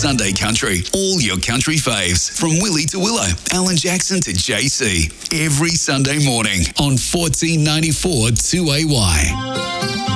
Sunday Country. All your country faves, from Willie to Willow, Alan Jackson to JC. Every Sunday morning on 1494 2AY.